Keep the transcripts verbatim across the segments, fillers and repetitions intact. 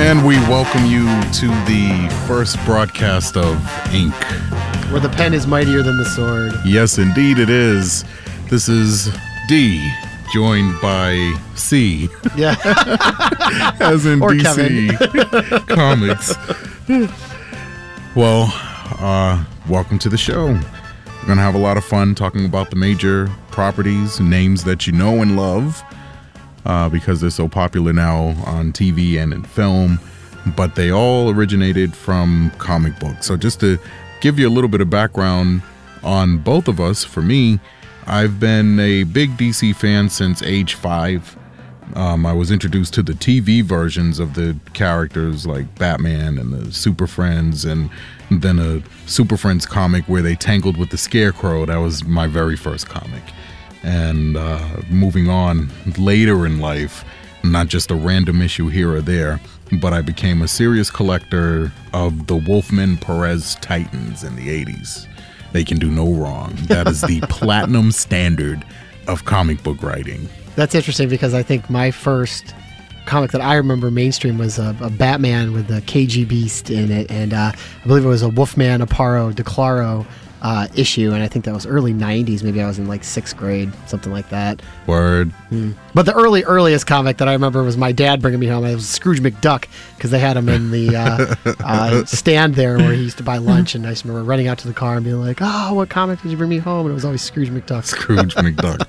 And we welcome you to the first broadcast of Ink. Where the pen is mightier than the sword. Yes, indeed it is. This is D, joined by C. Yeah. As in or D C Comics. Well, uh, welcome to the show. We're going to have a lot of fun talking about the major properties, names that you know and love. Uh, because they're so popular now on T V and in film, but they all originated from comic books. So just to give you a little bit of background on both of us, for me, I've been a big D C fan since age five. Um, I was introduced to the T V versions of the characters like Batman and the Super Friends, and then a Super Friends comic where they tangled with the Scarecrow. That was my very first comic. And uh, moving on later in life, not just a random issue here or there, but I became a serious collector of the Wolfman Perez Titans in the eighties. They can do no wrong. That is the platinum standard of comic book writing. That's interesting because I think my first comic that I remember mainstream was a, a Batman with the K G Beast in it, and uh, I believe it was a Wolfman Aparo DeClaro Uh, issue, and I think that was early nineties. Maybe I was in like sixth grade, something like that. Word. Mm. But the early, earliest comic that I remember was my dad bringing me home. It was Scrooge McDuck, because they had him in the uh, uh, stand there where he used to buy lunch, and I just remember running out to the car and being like, oh, what comic did you bring me home? And it was always Scrooge McDuck. Scrooge McDuck.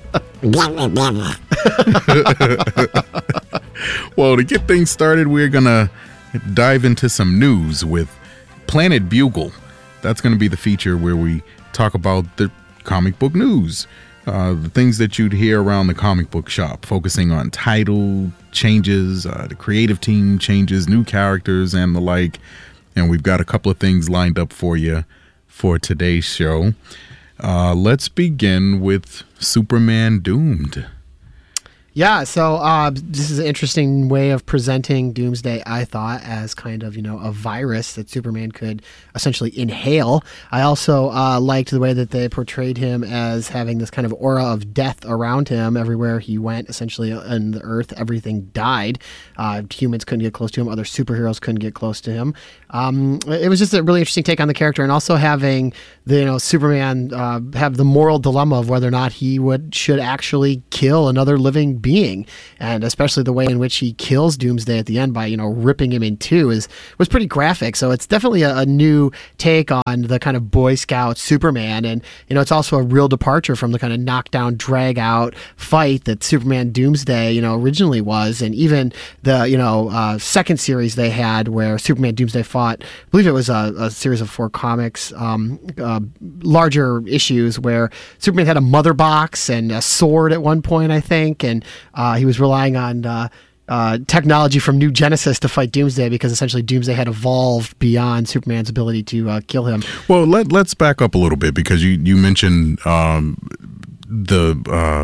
Well, to get things started, we're going to dive into some news with Planet Bugle. That's going to be the feature where we talk about the comic book news, uh, the things that you'd hear around the comic book shop, focusing on title changes, uh, the creative team changes, new characters, and the like. And we've got a couple of things lined up for you for today's show. Uh, let's begin with Superman Doomed. Yeah, so uh, this is an interesting way of presenting Doomsday, I thought, as kind of, you know, a virus that Superman could essentially inhale. I also uh, liked the way that they portrayed him as having this kind of aura of death around him. Everywhere he went, essentially, on the Earth, everything died. Uh, humans couldn't get close to him. Other superheroes couldn't get close to him. Um, it was just a really interesting take on the character, and also having the, you know, Superman uh, have the moral dilemma of whether or not he would should actually kill another living being. being and especially the way in which he kills Doomsday at the end by, you know, ripping him in two is was pretty graphic. So it's definitely a, a new take on the kind of Boy Scout Superman, and, you know, it's also a real departure from the kind of knockdown, drag out fight that Superman Doomsday, you know, originally was. And even the, you know, uh, second series they had where Superman Doomsday fought, I believe it was a, a series of four comics, um, uh, larger issues where Superman had a mother box and a sword at one point, I think, and Uh, he was relying on uh, uh, technology from New Genesis to fight Doomsday, because essentially Doomsday had evolved beyond Superman's ability to uh, kill him. Well, let, let's back up a little bit, because you, you mentioned um, the uh,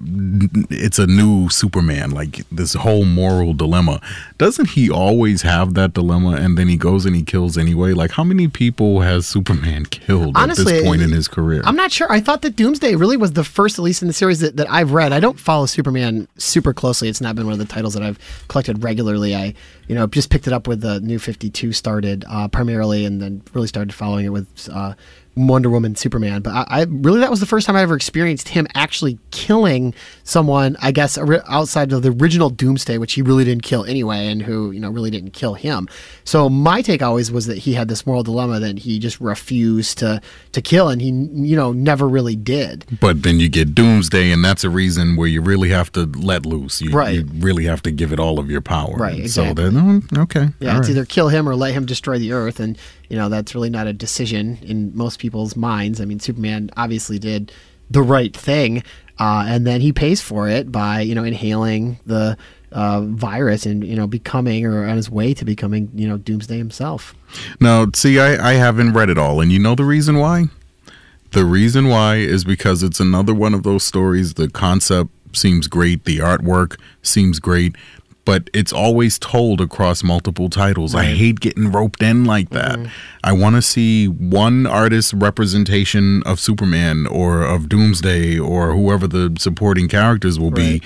it's a new Superman, like this whole moral dilemma. Doesn't he always have that dilemma, and then he goes and he kills anyway? Like, how many people has Superman killed Honestly, at this point in his career? I'm not sure. I thought that Doomsday really was the first, at least in the series that, that I've read. I don't follow Superman super closely. It's not been one of the titles that I've collected regularly. I, you know, just picked it up with the New fifty-two started uh, primarily, and then really started following it with uh, Wonder Woman, Superman. But I, I really, that was the first time I ever experienced him actually killing someone, I guess, outside of the original Doomsday, which he really didn't kill anyway, and who, you know, really didn't kill him. So my take always was that he had this moral dilemma that he just refused to to kill, and he, you know, never really did. But then you get Doomsday, and that's a reason where you really have to let loose. You, right. you really have to give it all of your power. Right, exactly. So then, oh, okay. Yeah, all it's right. either kill him or let him destroy the Earth, and, you know, that's really not a decision in most people's minds. I mean, Superman obviously did the right thing, uh, and then he pays for it by, you know, inhaling the uh, virus and, you know, becoming, or on his way to becoming, you know, Doomsday himself. Now, see, I, I haven't read it all, and you know the reason why? The reason why is because it's another one of those stories. The concept seems great, the artwork seems great, but it's always told across multiple titles. Right. I hate getting roped in like that. Mm-hmm. I want to see one artist's representation of Superman or of Doomsday or whoever the supporting characters will right. be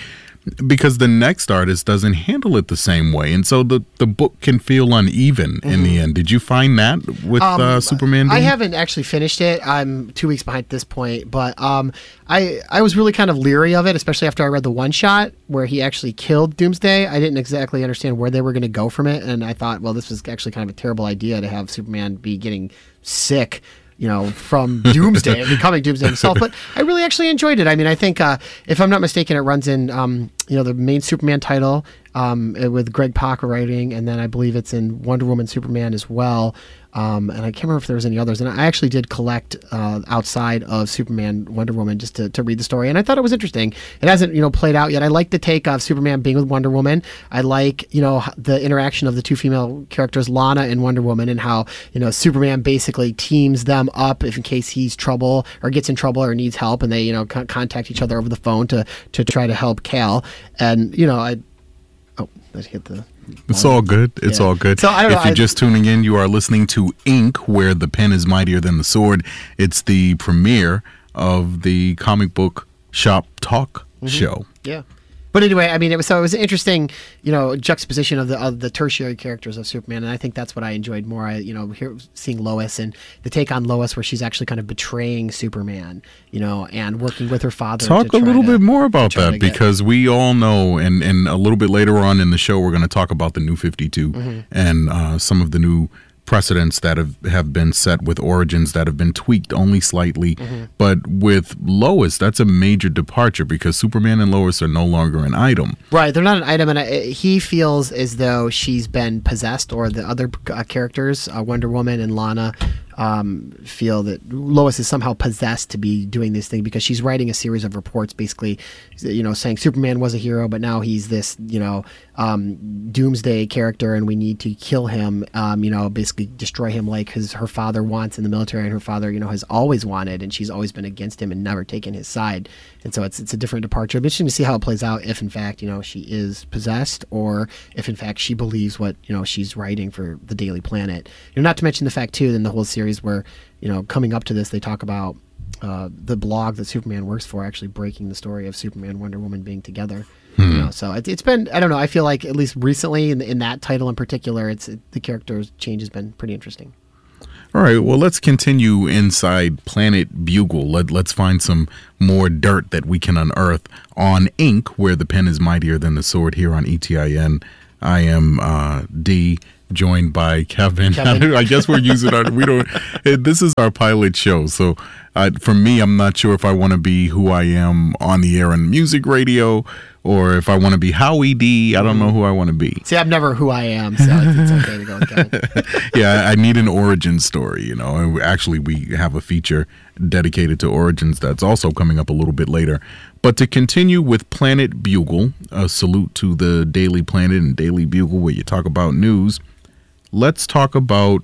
because the next artist doesn't handle it the same way, and so the, the book can feel uneven mm-hmm. in the end. Did you find that with um, uh, Superman Doom? I haven't actually finished it. I'm two weeks behind at this point, but um, I I was really kind of leery of it, especially after I read the one shot where he actually killed Doomsday. I didn't exactly understand where they were going to go from it, and I thought, well, this was actually kind of a terrible idea to have Superman be getting sick, you know, from Doomsday and becoming Doomsday himself. But I really actually enjoyed it. I mean, I think, uh, if I'm not mistaken, it runs in, um, you know, the main Superman title um, with Greg Pak writing, and then I believe it's in Wonder Woman, Superman as well. Um, and I can't remember if there was any others. And I actually did collect uh, outside of Superman, Wonder Woman, just to, to read the story. And I thought it was interesting. It hasn't, you know, played out yet. I like the take of Superman being with Wonder Woman. I like, you know, the interaction of the two female characters, Lana and Wonder Woman, and how, you know, Superman basically teams them up if in case he's trouble or gets in trouble or needs help, and they, you know, con- contact each other over the phone to to try to help Kal. And, you know, I oh, I hit the. It's all good. It's yeah. all good. So, I don't if know, you're I, just tuning in, you are listening to Ink, where the pen is mightier than the sword. It's the premiere of the comic book shop talk mm-hmm. show. Yeah. But anyway, I mean, it was so it was an interesting, you know, juxtaposition of the of the tertiary characters of Superman, and I think that's what I enjoyed more. I, you know, here seeing Lois and the take on Lois, where she's actually kind of betraying Superman, you know, and working with her father. Talk to a little to, bit more about that, get, because we all know, and and a little bit later on in the show, we're going to talk about the New fifty-two mm-hmm. and uh, some of the new precedents that have, have been set with origins that have been tweaked only slightly. Mm-hmm. But with Lois, that's a major departure, because Superman and Lois are no longer an item. Right, they're not an item, and uh, he feels as though she's been possessed, or the other uh, characters, uh, Wonder Woman and Lana, um, feel that Lois is somehow possessed to be doing this thing, because she's writing a series of reports, basically, you know, saying Superman was a hero, but now he's this, you know, um, doomsday character, and we need to kill him, um, you know, basically destroy him like his her father wants in the military, and her father, you know, has always wanted, and she's always been against him and never taken his side. And so it's it's a different departure. It'll be interesting to see how it plays out, if in fact, you know, she is possessed, or if in fact she believes what, you know, she's writing for the Daily Planet. You know, not to mention the fact too, in the whole series where, you know, coming up to this, they talk about uh, the blog that Superman works for actually breaking the story of Superman and Wonder Woman being together. Hmm. You know, so it, it's been, I don't know, I feel like at least recently in, in that title in particular, it's it, the character's change has been pretty interesting. All right, well, let's continue inside Planet Bugle. Let, let's find some more dirt that we can unearth on Ink, where the pen is mightier than the sword, here on E T I N. I am uh, D, joined by Kevin. Kevin. I guess we're using our, we don't, this is our pilot show. So uh, for me, I'm not sure if I want to be who I am on the air on music radio, or if I want to be Howie D. I don't know who I want to be. See, I'm never who I am, so it's okay to go with Kevin. Yeah, I need an origin story, you know. Actually, we have a feature dedicated to origins that's also coming up a little bit later. But to continue with Planet Bugle, a salute to the Daily Planet and Daily Bugle, where you talk about news, let's talk about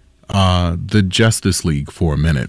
uh, the Justice League for a minute.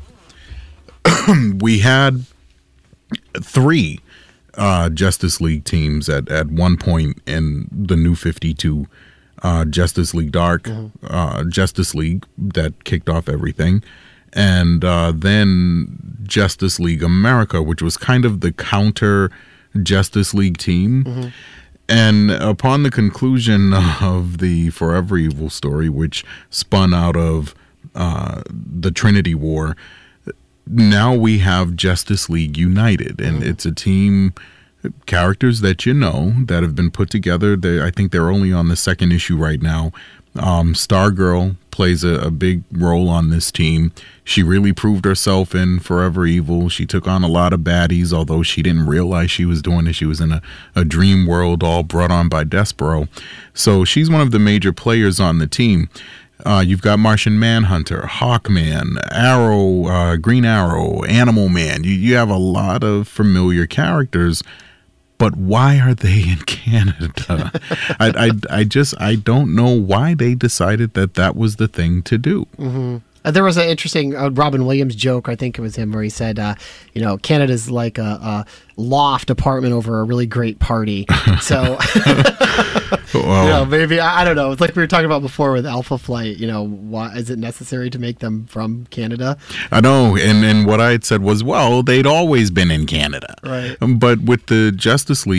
We had three uh, Justice League teams at, at one point in the New fifty-two. Uh, Justice League Dark, mm-hmm. uh, Justice League, that kicked off everything. And uh, then Justice League America, which was kind of the counter Justice League team. Mm-hmm. And upon the conclusion of the Forever Evil story, which spun out of uh, the Trinity War, now we have Justice League United. And mm-hmm. it's a team, characters that you know, that have been put together. They, I think they're only on the second issue right now. Um, Stargirl plays a, a big role on this team. She really proved herself in Forever Evil. She took on a lot of baddies, although she didn't realize she was doing it. She was in a, a dream world, all brought on by Despero. So she's one of the major players on the team. Uh, you've got Martian Manhunter, Hawkman, Arrow, uh, Green Arrow, Animal Man. You, you have a lot of familiar characters. But why are they in Canada? I, I, I just, I don't know why they decided that that was the thing to do. Mm-hmm. Uh, there was an interesting uh, Robin Williams joke, I think it was him, where he said, uh, you know, Canada's like a, a loft apartment over a really great party. So, well, you know, maybe, I, I don't know. It's like we were talking about before with Alpha Flight, you know, why is it necessary to make them from Canada? I know. And, and what I had said was, well, they'd always been in Canada. Right. Um, but with the Justice League,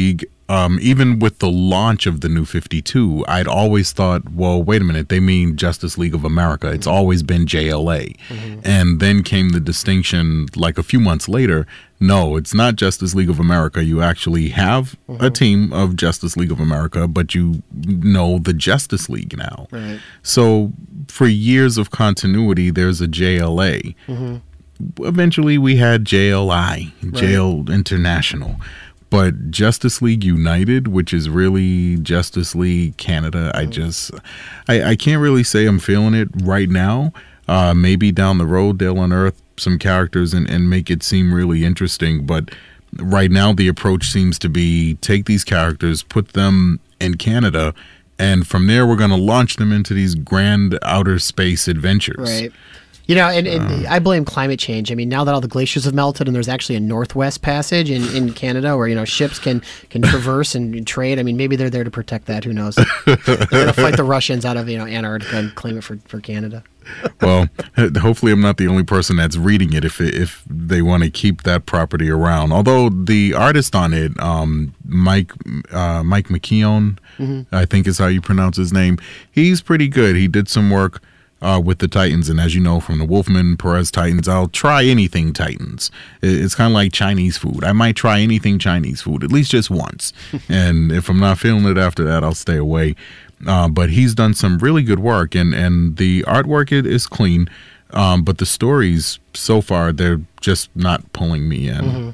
um, even with the launch of the New fifty-two, I'd always thought, well, wait a minute, they mean Justice League of America. It's mm-hmm. always been J L A. Mm-hmm. And then came the distinction, like a few months later, no, it's not Justice League of America. You actually have mm-hmm. a team of Justice League of America, but you know the Justice League now. Right. So for years of continuity, there's a J L A. Mm-hmm. Eventually, we had J L I, right. J L International. But Justice League United, which is really Justice League Canada, mm-hmm. I just, I, I can't really say I'm feeling it right now. Uh, maybe down the road they'll unearth some characters and, and make it seem really interesting. But right now the approach seems to be take these characters, put them in Canada, and from there we're going to launch them into these grand outer space adventures. Right. You know, and, and I blame climate change. I mean, now that all the glaciers have melted and there's actually a Northwest Passage in, in Canada where, you know, ships can, can traverse and trade. I mean, maybe they're there to protect that. Who knows? They're going to fight the Russians out of, you know, Antarctica and claim it for, for Canada. Well, hopefully I'm not the only person that's reading it if if they want to keep that property around. Although the artist on it, um, Mike uh, Mike McKeown, mm-hmm. I think is how you pronounce his name, he's pretty good. He did some work Uh, with the Titans, and as you know from the Wolfman Perez Titans, I'll try anything Titans. It's kind of like Chinese food. I might try anything Chinese food at least just once, and if I'm not feeling it after that, I'll stay away. Uh, but he's done some really good work, and and the artwork is clean, um, but the stories so far they're just not pulling me in. Mm-hmm.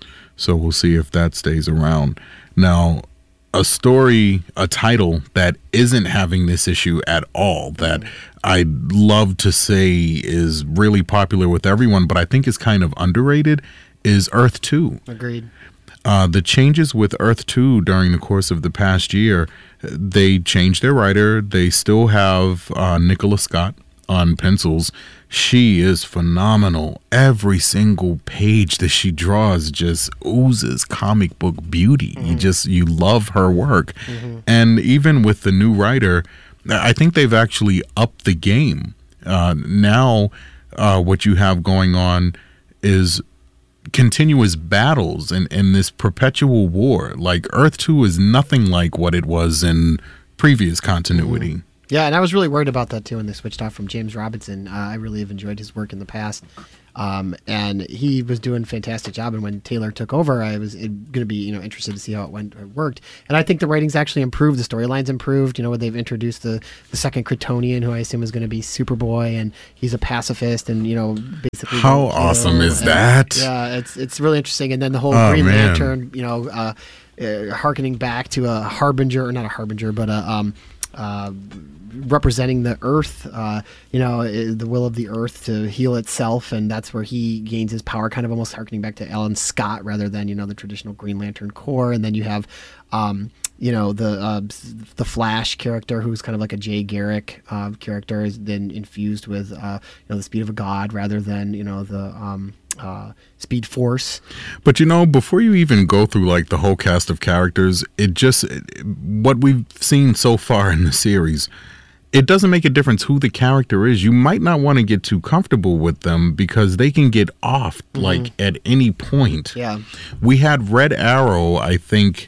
So we'll see if that stays around. Now, a story, a title that isn't having this issue at all, that I'd love to say is really popular with everyone, but I think is kind of underrated, is Earth two. Agreed. Uh, the changes with Earth two during the course of the past year, they changed their writer. They still have uh, Nicola Scott on pencils. She is phenomenal. Every single page that she draws just oozes comic book beauty. Mm-hmm. You just, you love her work. Mm-hmm. And even with the new writer, I think they've actually upped the game. Uh, now, uh, what you have going on is continuous battles and, and this perpetual war. Like, Earth two is nothing like what it was in previous continuity. Mm-hmm. Yeah, and I was really worried about that too when they switched off from James Robinson. Uh, I really have enjoyed his work in the past. Um, and he was doing a fantastic job. And when Taylor took over, I was going to be, you know, interested to see how it went, it worked. And I think the writing's actually improved. The storylines improved. You know, they've introduced the, the second Kryptonian, who I assume is going to be Superboy, and he's a pacifist, and you know, basically. How awesome know, is and, that? Yeah, it's it's really interesting. And then the whole oh, Green man. Lantern, you know, uh, uh, harkening back to a harbinger, or not a harbinger, but a um, uh, representing the earth, uh, you know, the will of the earth to heal itself, and that's where he gains his power, kind of almost harkening back to Alan Scott rather than, you know, the traditional Green Lantern Corps. And then you have, um, you know, the uh, the Flash character, who's kind of like a Jay Garrick uh, character, is then infused with, uh, you know, the speed of a god rather than, you know, the um, uh, Speed Force. But you know, before you even go through like the whole cast of characters, it just it, what we've seen so far in the series, it doesn't make a difference who the character is. You might not want to get too comfortable with them because they can get off mm-hmm. like at any point. Yeah. We had Red Arrow, I think,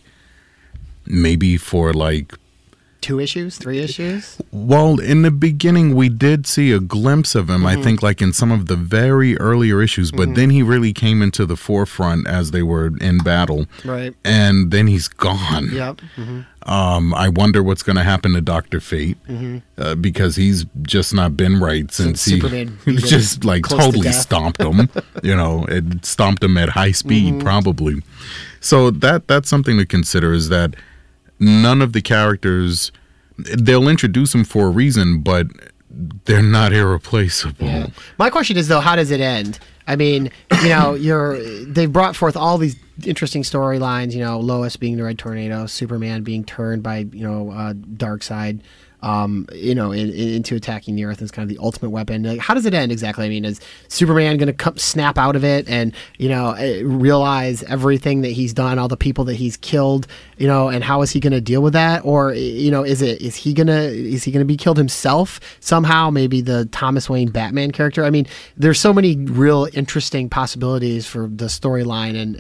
maybe for like two issues, three issues. Well, in the beginning, we did see a glimpse of him, mm-hmm. I think, like in some of the very earlier issues, but mm-hmm. then he really came into the forefront as they were in battle. Right. And then he's gone. Yep. Mm-hmm. Um, I wonder what's going to happen to Doctor Fate, mm-hmm. uh, because he's just not been right since he just like totally to stomped him. You know, it stomped him at high speed, mm-hmm. probably. So that that's something to consider, is that none of the characters, they'll introduce them for a reason, but they're not irreplaceable. Yeah. My question is, though, how does it end? I mean, you know, you're they've brought forth all these interesting storylines, you know, Lois being the Red Tornado, Superman being turned by, you know, uh, Darkseid, um, you know, in, in, into attacking the Earth as kind of the ultimate weapon. Like, how does it end exactly? I mean, is Superman going to come snap out of it and, you know, realize everything that he's done, all the people that he's killed, you know, and how is he going to deal with that? Or, you know, is it is he going to is he going to be killed himself somehow? Maybe the Thomas Wayne Batman character. I mean, there's so many real interesting possibilities for the storyline and, and, and how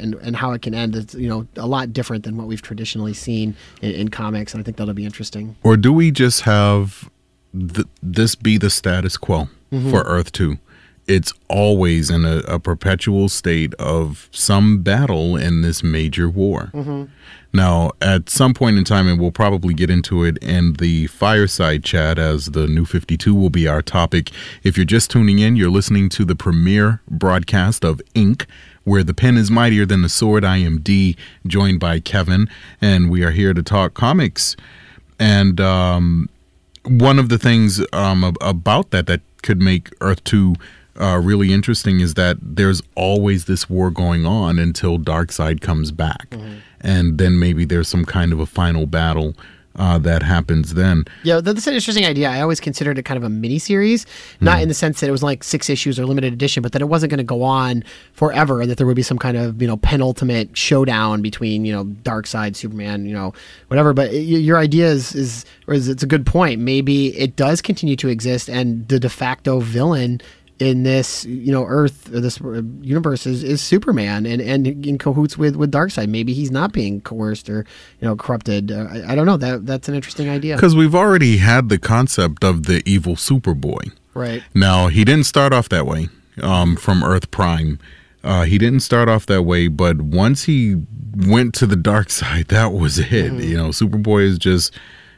how it can end. It's, you know, a lot different than what we've traditionally seen in, in comics, and I think that'll be interesting. Or do we just have th- this be the status quo mm-hmm. for Earth two? It's always in a, a perpetual state of some battle in this major war. Mm-hmm. Now, at some point in time, and we'll probably get into it in the fireside chat, as the New fifty-two will be our topic. If you're just tuning in, you're listening to the premiere broadcast of Ink, where the pen is mightier than the sword. I am D, joined by Kevin, and we are here to talk comics. And um, one of the things um, about that that could make Earth two Uh, really interesting is that there's always this war going on until Darkseid comes back. Mm-hmm. And then maybe there's some kind of a final battle uh, that happens then. Yeah, that's an interesting idea. I always considered it kind of a mini-series, not mm-hmm. in the sense that it was like six issues or limited edition, but that it wasn't going to go on forever, and that there would be some kind of, you know, penultimate showdown between, you know, Darkseid, Superman, you know, whatever. But it, your idea is, is, or is, it's a good point. Maybe it does continue to exist, and the de facto villain in this, you know, Earth, or this universe is, is Superman, and, and in cahoots with, with Darkseid. Maybe he's not being coerced or, you know, corrupted. Uh, I, I don't know. That That's an interesting idea. Because we've already had the concept of the evil Superboy. Right. Now, he didn't start off that way um, from Earth Prime. Uh, he didn't start off that way, but once he went to the dark side, that was it. Mm-hmm. You know, Superboy is just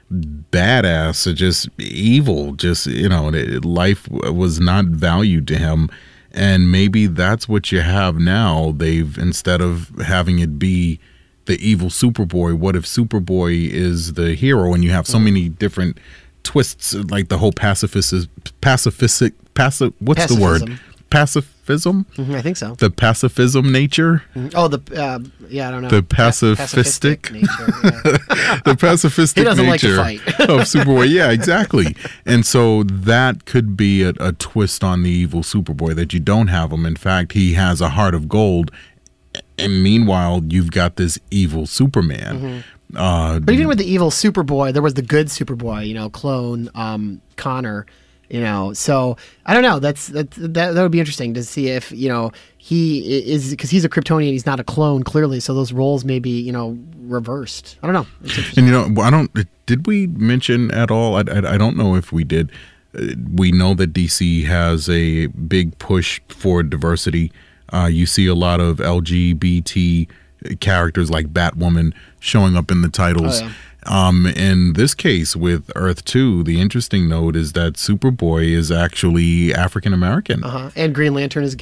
badass, just evil, just, you know, life was not valued to him. And maybe that's what you have now. They've, instead of having it be the evil Superboy, what if Superboy is the hero, and you have so many different twists, like the whole pacifist, pacifistic, passive, what's Pacifism. the word? Pacifism? Mm-hmm, I think so. The pacifism nature? Mm-hmm. Oh, the, uh, yeah, I don't know. The pacifistic? Pa- nature, yeah. The pacifistic he doesn't nature like to fight. of Superboy. Yeah, exactly. And so that could be a, a twist on the evil Superboy, that you don't have him. In fact, he has a heart of gold. And meanwhile, you've got this evil Superman. Mm-hmm. Uh, but even with the evil Superboy, there was the good Superboy, you know, clone um, Connor. You know, so I don't know. That's that, that that would be interesting to see if, you know, he is, because he's a Kryptonian, he's not a clone, clearly. So those roles may be, you know, reversed. I don't know. It's interesting. And you know, I don't. Did we mention at all? I, I, I don't know if we did. Uh, we know that D C has a big push for diversity. Uh, you see a lot of L G B T characters like Batwoman showing up in the titles. Oh, yeah. Um, in this case with Earth two, the interesting note is that Superboy is actually African American. Uh-huh. And Green Lantern is